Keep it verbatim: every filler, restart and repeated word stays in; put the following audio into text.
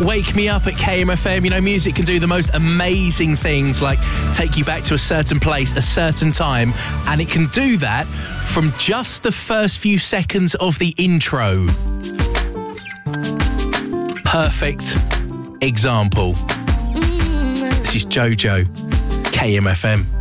Wake Me Up at K M F M. You know, music can do the most amazing things, like take you back to a certain place, a certain time, and it can do that from just the first few seconds of the intro. Perfect example. This is Jojo, K M F M.